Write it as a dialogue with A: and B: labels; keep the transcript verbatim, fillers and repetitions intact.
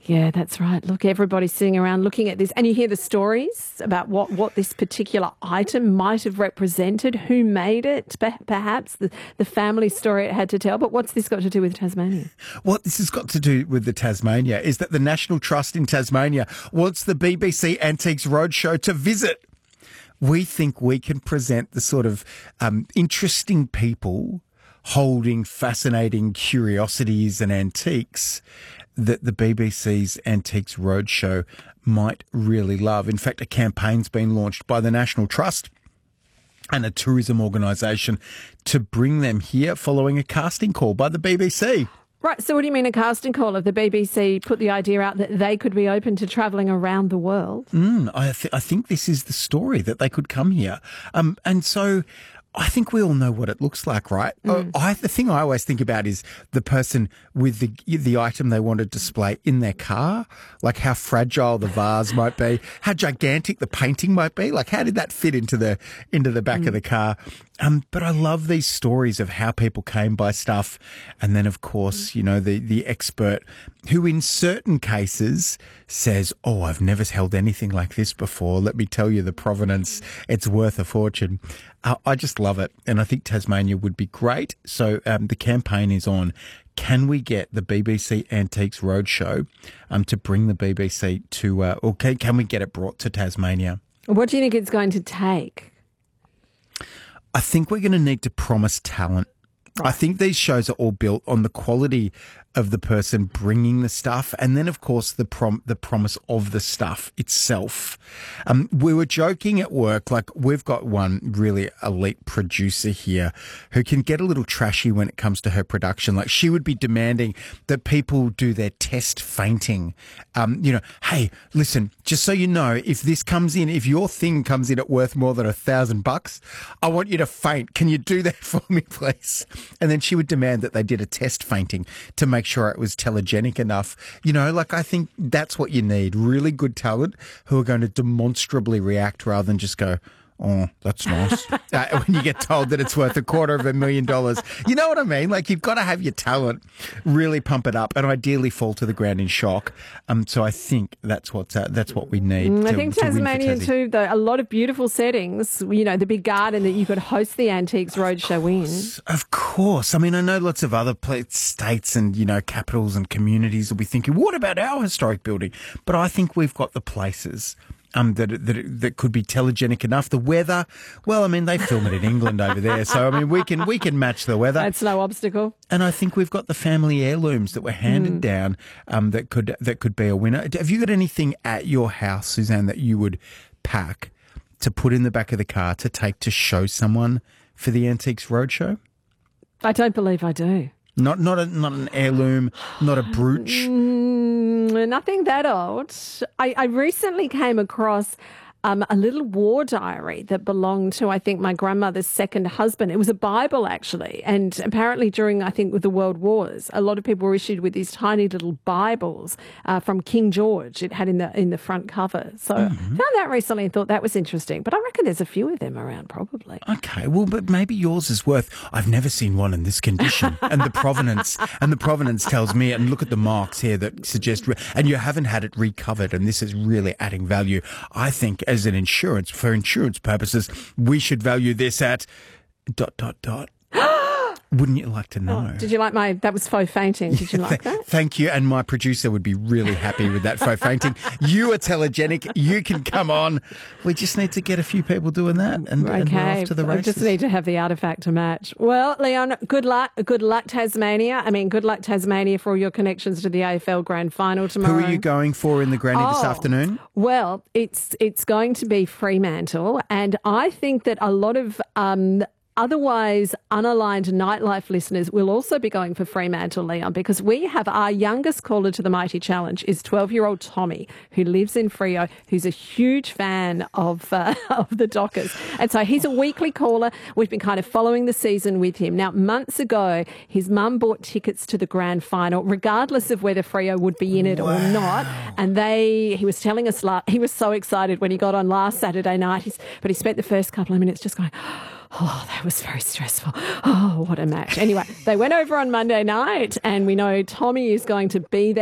A: Yeah, that's right. Look, everybody's sitting around looking at this and you hear the stories about what, what this particular item might have represented, who made it, perhaps, the, the family story it had to tell. But what's this got to do with Tasmania?
B: What this has got to do with the Tasmania is that the National Trust in Tasmania wants the B B C Antiques Roadshow to visit. We think we can present the sort of um, interesting people holding fascinating curiosities and antiques that the B B C's Antiques Roadshow might really love. In fact, a campaign's been launched by the National Trust and a tourism organisation to bring them here following a casting call by the B B C.
A: Right, so what do you mean a casting call? If the B B C put the idea out that they could be open to travelling around the world?
B: Mm, I, th- I think this is the story, that they could come here. Um, and so I think we all know what it looks like, right? Mm. I, the thing I always think about is the person with the the item they want to display in their car, like how fragile the vase might be, how gigantic the painting might be. Like, how did that fit into the into the back mm. of the car? Um, but I love these stories of how people came by stuff, and then of course, you know, the the expert who, in certain cases, says, "Oh, I've never held anything like this before. Let me tell you the provenance. It's worth a fortune." Uh, I just love it, and I think Tasmania would be great. So um, the campaign is on. Can we get the B B C Antiques Roadshow um, to bring the B B C to, uh, or can, can we get it brought to Tasmania?
A: What do you think it's going to take?
B: I think we're going to need to promise talent. Right. I think these shows are all built on the quality of the person bringing the stuff, and then, of course, the prom- the promise of the stuff itself. Um, we were joking at work, like, we've got one really elite producer here who can get a little trashy when it comes to her production. Like, she would be demanding that people do their test fainting. Um, you know, hey, listen, just so you know, if this comes in, if your thing comes in at worth more than a thousand bucks, I want you to faint. Can you do that for me, please? And then she would demand that they did a test fainting to make sure it was telegenic enough. You know, like, I think that's what you need. Really good talent who are going to demonstrably react rather than just go, "Oh, that's nice." uh, when you get told that it's worth a quarter of a million dollars. You know what I mean? Like, you've got to have your talent, really pump it up, and ideally fall to the ground in shock. Um, so I think that's what uh, that's what we need.
A: Mm,
B: to,
A: I think
B: to
A: Tasmania too, though, a lot of beautiful settings. You know, the big garden that you could host the Antiques Roadshow in.
B: Of course. I mean, I know lots of other states and, you know, capitals and communities will be thinking, what about our historic building? But I think we've got the places Um, that, that that could be telegenic enough. The weather, well, I mean, they film it in England over there, so I mean, we can we can match the weather.
A: That's no obstacle.
B: And I think we've got the family heirlooms that were handed mm. down um, that could that could be a winner. Have you got anything at your house, Suzanne, that you would pack to put in the back of the car to take to show someone for the Antiques Roadshow?
A: I don't believe I do.
B: Not not a, not an heirloom, not a brooch.
A: Mm, nothing that old. I, I recently came across um, a little war diary that belonged to, I think, my grandmother's second husband. It was a Bible, actually. And apparently during, I think, with the World Wars, a lot of people were issued with these tiny little Bibles uh, from King George. It had in the in the front cover. So mm-hmm. I found that recently and thought that was interesting. But I reckon there's a few of them around, probably.
B: Okay, well, but maybe yours is worth, I've never seen one in this condition. And the provenance, and the provenance tells me, and look at the marks here that suggest, and you haven't had it recovered, and this is really adding value. I think, as an insurance, for insurance purposes, we should value this at dot, dot, dot. Wouldn't you like to know?
A: Oh, did you like my, that was faux fainting. Did you like that?
B: Thank you. And my producer would be really happy with that faux fainting. You are telegenic. You can come on. We just need to get a few people doing that. And,
A: okay.
B: and we're off to the races.
A: I just need to have the artefact to match. Well, Leon, good luck. Good luck, Tasmania. I mean, good luck, Tasmania, for all your connections to the A F L Grand Final tomorrow.
B: Who are you going for in the granny
A: oh,
B: this afternoon?
A: Well, it's, it's going to be Fremantle. And I think that a lot of um, otherwise unaligned nightlife listeners will also be going for Fremantle, Leon, because we have our youngest caller to the Mighty Challenge is twelve-year-old Tommy, who lives in Freo, who's a huge fan of uh, of the Dockers. And so he's a weekly caller. We've been kind of following the season with him. Now, months ago, his mum bought tickets to the grand final, regardless of whether Freo would be in it wow. or not. And they, he was telling us, he was so excited when he got on last Saturday night, he's, but he spent the first couple of minutes just going, oh, that was very stressful. Oh, what a match. Anyway, they went over on Monday night, and we know Tommy is going to be there.